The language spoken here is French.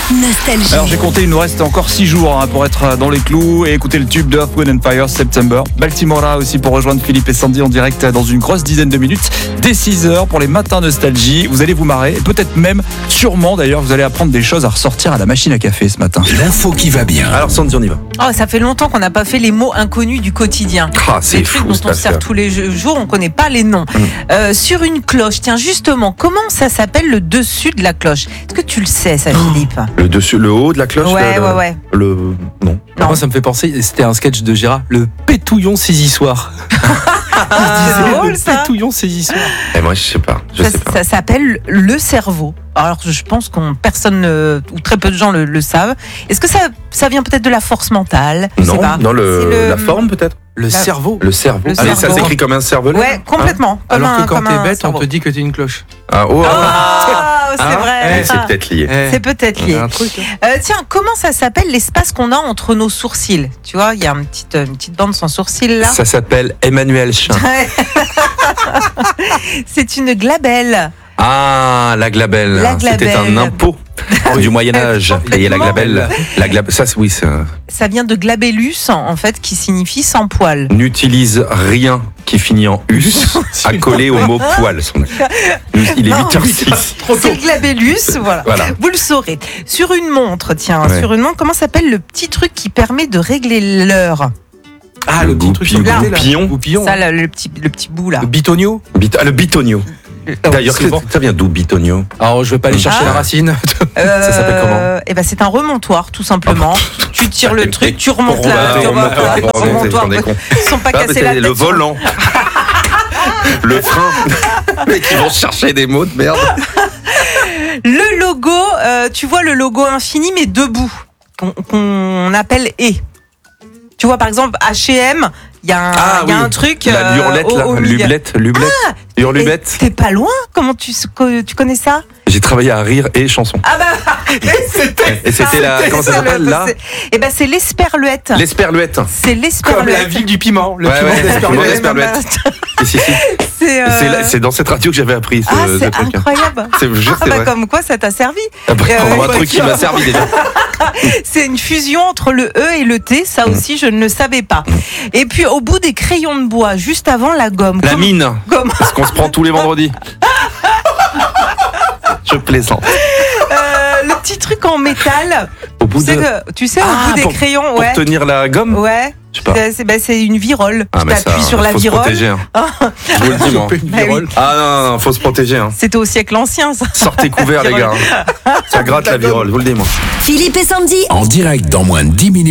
Nostalgie. Alors j'ai compté, il nous reste encore 6 jours pour être dans les clous et écouter le tube de Earth, Wind & Fire, September. Baltimora aussi pour rejoindre Philippe et Sandy en direct dans une grosse dizaine de minutes. Dès 6h pour les matins Nostalgie. Vous allez vous marrer, peut-être même, sûrement d'ailleurs, vous allez apprendre des choses à ressortir à la machine à café ce matin. L'info qui va bien. Alors Sandy, on y va. Oh, ça fait longtemps qu'on n'a pas fait les mots inconnus du quotidien. Ah, c'est Les trucs fou dont cette on se sert affaire. tous les jours, on ne connaît pas les noms. Sur une cloche, tiens justement, comment ça s'appelle le dessus de la cloche? Est-ce que tu le sais ça, Philippe? Le dessus, le haut de la cloche. Ouais, le, ouais. Non. Non. Moi, ça me fait penser, c'était un sketch de Gérard, le pétouillon saisissoir. C'est drôle le ça. pétouillon saisissoir. Et moi, je sais pas. Ça s'appelle le cerveau. Alors je pense qu'on ou très peu de gens le savent. Est-ce que ça vient peut-être de la force mentale? Je sais Non, pas. non, C'est la forme peut-être. Le cerveau. Le cerveau. Le Allez, ça cerveau. s'écrit comme un cervelet. Ouais, complètement. Comme Alors un- que quand comme t'es un bête, on cerveau. te dit que t'es une cloche. Ah, C'est Hein vrai. C'est peut-être lié. C'est peut-être Il y lié. a un truc. Tiens, comment ça s'appelle l'espace qu'on a entre nos sourcils? Tu vois, il y a une petite bande sans sourcils là. Ça s'appelle Emmanuel Chin. C'est une glabelle. Ah, la glabelle. La glabelle. C'était un impôt du Moyen-Âge. Et la glabelle. Ça, oui, ça Ça vient de glabellus, en fait, qui signifie sans poil. n'utilise rien qui finit en us accolé au mot poil. Il est Non, 8h06. C'est le glabellus, voilà. Voilà. Vous le saurez. Sur une montre, tiens, Ouais. sur une montre, comment s'appelle le petit truc qui permet de régler l'heure? Ah, le petit truc sur le côté, là. goupillon. Goupillon. Ça, là, le petit bout là. Le bitonio. Le bitonio. D'ailleurs, c'est bon. ça vient d'où bitonio? Alors, je vais pas aller chercher la racine. Ça s'appelle comment? Eh ben, c'est un remontoir, tout simplement. Tu tires le truc, tu remontes Pour là. remonter, tu remontes là, remontoir. on est con. Ils sont pas Ah, mais cassés c'est la tête. le volant. Le frein. Mais qui vont chercher des mots de merde. Le logo, tu vois le logo infini, mais debout, qu'on appelle « et ». Tu vois, par exemple, H&M, il y a un truc La lurlette, là. au milieu. Lublette. Et Hurlubette. t'es pas loin. Comment tu connais ça? J'ai travaillé à Rire et Chanson. Ah bah, Et c'était la. Comment ça s'appelle là? Eh ben, c'est l'esperluette. L'esperluette. C'est Comme la l'esperluette. ville du piment. Le Ouais, piment ouais. d'Esperluette. L'esperluette. Si. C'est dans cette radio que j'avais appris Ah, ce c'est truc. incroyable. Je vous jure, Ah c'est bah, vrai. comme quoi ça t'a servi. Un truc qui m'a servi déjà. C'est une fusion entre le E et le T, ça aussi je ne le savais pas. Et puis au bout des crayons de bois, juste avant la gomme. La mine. Gomme. Parce qu'on se prend tous les vendredis. Je plaisante. Le petit truc en métal. Au bout de. Tu sais, au bout des crayons, Pour ouais. tenir la gomme. Ouais. Je sais pas. C'est une virole. Ah, Tu mais t'appuies ça, sur la faut se virole. protéger. Hein. Je vous le dis, moi. Une Bah oui. virole. Ah non, faut se protéger. Hein. C'était au siècle ancien, ça. Sortez couverts, les gars. Ça gratte la virole, je vous le dis, moi. Philippe et Sandy. En direct dans moins de 10 minutes.